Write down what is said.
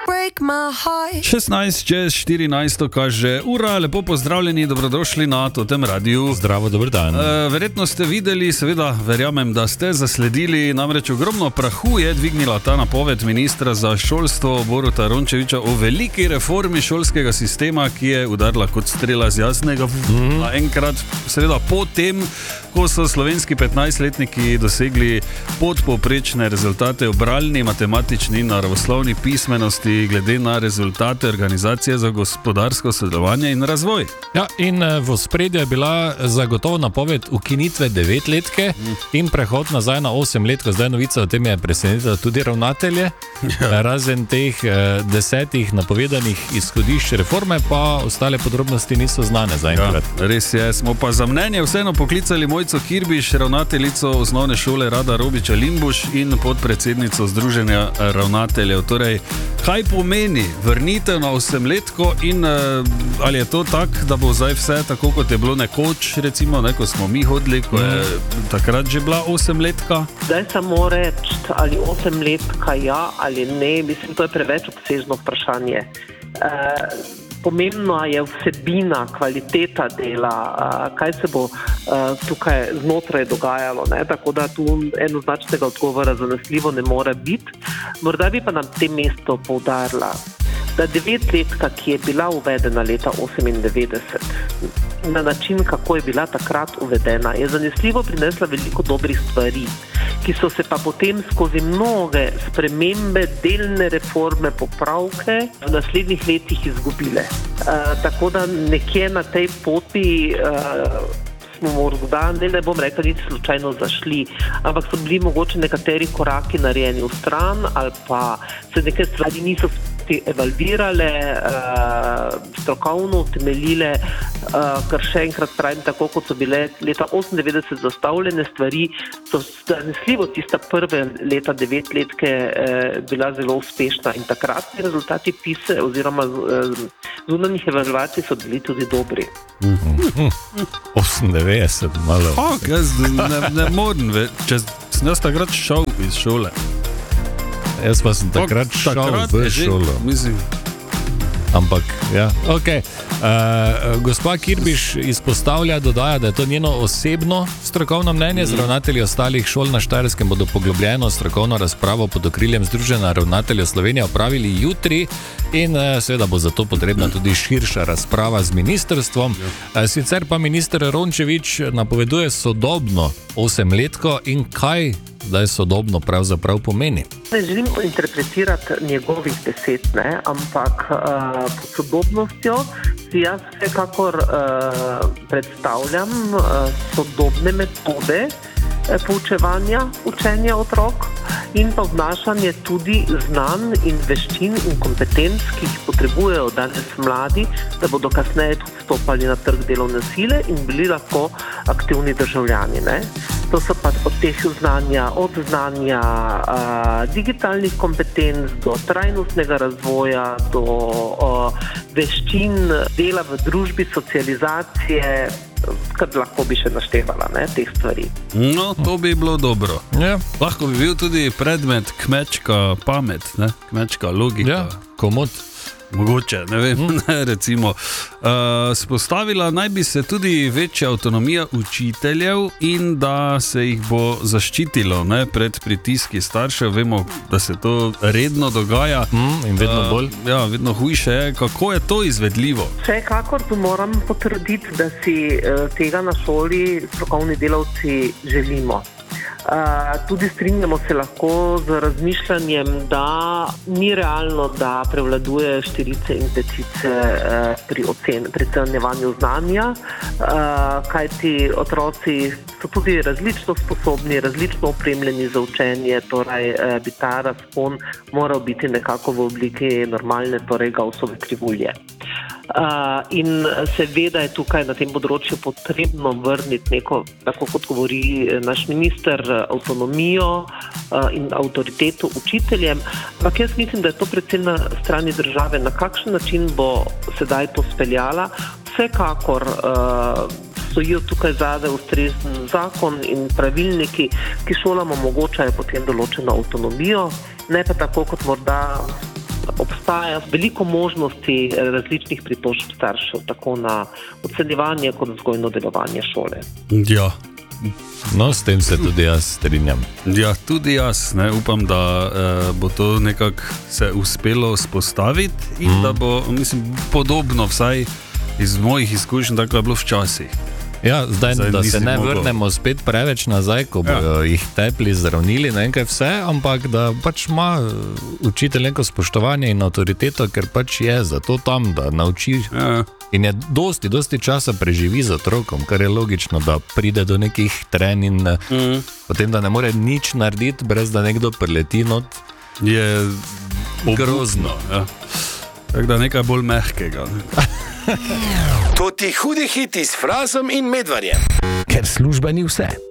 16 čez 14 kaže ura, lepo pozdravljeni, dobrodošli na Totem radiju. Zdravo, dober dan. Verjetno ste videli, seveda verjamem, da ste zasledili, namreč ogromno prahu je dvignila ta napoved ministra za šolstvo Boruta Rončevića o veliki reformi šolskega sistema, ki je udarila kot strela z jasnega naenkrat, seveda po tem, ko so slovenski 15-letniki dosegli podpovprečne rezultate v bralni, matematični in naravoslovni pismenosti glede na rezultate Organizacije za gospodarsko sodelovanje in razvoj. Ja, in v ospredju je bila zagotovo napoved ukinitve 9-letke in prehod nazaj na 8-letko. Zdaj novica o tem je presenetila tudi ravnatelje. Ja. Razen teh 10 napovedanih izhodišč reforme, pa ostale podrobnosti niso znane zaenkrat. Ja, res je, smo pa za mnenje vseeno poklicali Mojco Kirbiš, ravnateljico osnovne šole Rada Robiča Limbuš in podpredsednico Združenja ravnateljev. Torej, kaj pomeni vrnitev na 8-letko in ali je to tak, da bo zdaj vse tako, kot je bilo nekoč, recimo, ko smo mi hodili, ko je takrat že bila 8-letka? Zdaj samo reči, ali 8-letka ja ali ne, mislim, to je preveč obsežno vprašanje. Pomembna je vsebina, kvaliteta dela, kaj se bo tukaj znotraj dogajalo, ne? Tako da tu enoznačnega odgovora zanesljivo ne more biti. Morda bi pa na tem mestu poudarila, da 9-letka, ki je bila uvedena leta 1998, na način, kako je bila takrat uvedena, je zanesljivo prinesla veliko dobrih stvari, ki so se pa potem skozi mnoge spremembe, delne reforme, popravke v naslednjih letih izgubile. Tako da nekje na tej poti smo morda, ne bom rekla, niti slučajno zašli, ampak so bili mogoče nekateri koraki narejeni v stran ali pa se neke stvari niso evalvirale, strokovno utemeljile, ker še enkrat pravim, tako kot so bile leta 1998 zastavljene stvari, so zanesljivo tista prve leta 9-letke bila zelo uspešna in takratni rezultati PISA oziroma zunanjih evaluacij so bili tudi dobri. 98, malo. Jaz ne morem več, sem jaz takrat šel iz šole. Jaz pa sem takrat šel v šolo. Mislim. Ampak, ja, okej. Gospa Kirbiš izpostavlja, dodaja, da je to njeno osebno strokovno mnenje. Z ravnatelji ostalih šol na Štajerskem bodo poglobljeno strokovno razpravo pod okriljem Združenja ravnateljev Slovenije opravili jutri in seveda bo zato potrebna tudi širša razprava z ministrstvom. Sicer pa minister Rončević napoveduje sodobno 8-letko in kaj zdaj sodobno pravzaprav pomeni. Ne želim interpretirati njegovih besed, ne, ampak pod sodobnostjo si jaz vsekakor predstavljam sodobne metode poučevanja, učenja otrok in pa vnašanje tudi znanj in veščin in kompetenc, ki jih potrebujejo danes mladi, da bodo kasneje tudi vstopali na trg delovne sile in bili lahko aktivni državljani, ne. To so pa od teh znanja, od znanja digitalnih kompetenc do trajnostnega razvoja, do veščin dela v družbi, socializacije, kar lahko bi še naštevala, ne, teh stvari. No, to bi bilo dobro. Ja. Lahko bi bil tudi predmet kmečka pamet, ne? Kmečka logika. Ja, komod. Mogoče, ne vem, recimo. Spostavila naj bi se tudi večja avtonomija učiteljev in da se jih bo zaščitilo, ne, pred pritiski staršev. Vemo, da se to redno dogaja. In vedno bolj. Ja, vedno hujše je. Kako je to izvedljivo? Vsekakor tu moram potrditi, da si tega na šoli strokovni delavci želimo. Tudi strinjamo se lahko z razmišljanjem, da ni realno, da prevladuje štirice in petice pri ocenjevanju znanja, kajti otroci so tudi različno sposobni, različno opremljeni za učenje, torej bi ta razpon moral biti nekako v obliki normalne, torej Gaussove krivulje. In seveda je tukaj na tem področju potrebno vrniti neko, tako kot govori naš minister, avtonomijo in avtoriteto učiteljem, ampak jaz mislim, da je to predvsem na strani države, na kakšen način bo sedaj to speljala. Vsekakor stojijo tukaj zadaj ustrezen zakon in pravilniki, ki šolam omogočajo potem določeno avtonomijo, ne pa tako kot morda obstaja veliko možnosti različnih pritožb staršev, tako na ocenjevanje kot vzgojno delovanje šole. Ja. No, s tem se tudi jaz strinjam. Ja, tudi jaz, ne, upam, da bo to nekako se uspelo spostaviti in da bo, mislim, podobno vsaj iz mojih izkušenj, tako je bilo včasih. Ja, zdaj da se ne vrnemo spet preveč nazaj, ko bojo jih tepli, zdravnili, ne vem kaj vse, ampak da pač ima učitelj neko spoštovanje in avtoriteto, ker pač je zato tam, da nauči. Ja. In je dosti časa preživi z otrokom, kar je logično, da pride do nekih trenj in potem, da ne more nič narediti, brez da nekdo prileti not. Je grozno. Ja. Tako da nekaj bolj mehkega. To ti hudi hiti s Frazom in Medvarjem. Ker služba ni vse.